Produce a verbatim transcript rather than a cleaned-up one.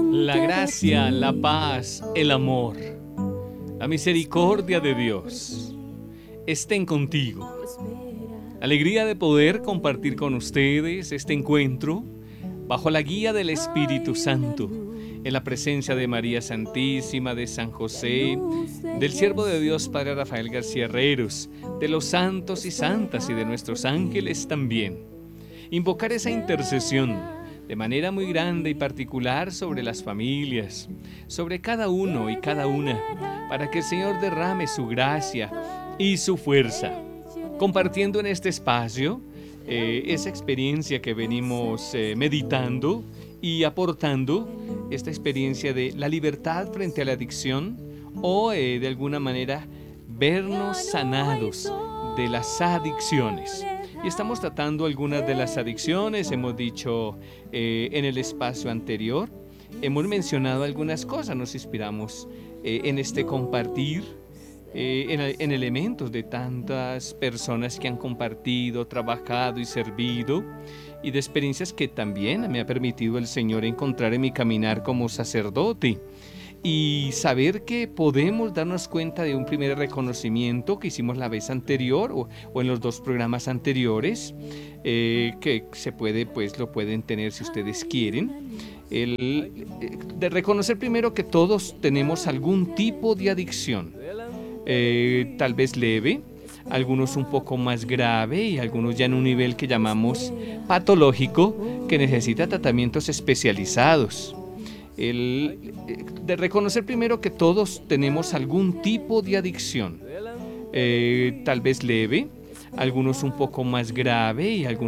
La gracia, la paz, el amor, la misericordia de Dios estén contigo. Alegría de poder compartir con ustedes este encuentro bajo la guía del Espíritu Santo, en la presencia de María Santísima, de San José, del siervo de Dios Padre Rafael García Herreros, de los santos y santas y de nuestros ángeles también. Invocar esa intercesión de manera muy grande y particular sobre las familias, sobre cada uno y cada una, para que el Señor derrame su gracia y su fuerza, compartiendo en este espacio eh, esa experiencia que venimos eh, meditando y aportando, esta experiencia de la libertad frente a la adicción o eh, de alguna manera vernos sanados de las adicciones. Y estamos tratando algunas de las adicciones, hemos dicho eh, en el espacio anterior, hemos mencionado algunas cosas, nos inspiramos eh, en este compartir, eh, en, en elementos de tantas personas que han compartido, trabajado y servido, y de experiencias que también me ha permitido el Señor encontrar en mi caminar como sacerdote. Y saber que podemos darnos cuenta de un primer reconocimiento que hicimos la vez anterior o, o en los dos programas anteriores, eh, que se puede, pues lo pueden tener si ustedes quieren, el, eh, de reconocer primero que todos tenemos algún tipo de adicción, eh, tal vez leve, algunos un poco más grave y algunos ya en un nivel que llamamos patológico, que necesita tratamientos especializados. El, de reconocer primero que todos tenemos algún tipo de adicción, eh, tal vez leve, algunos un poco más grave y algunos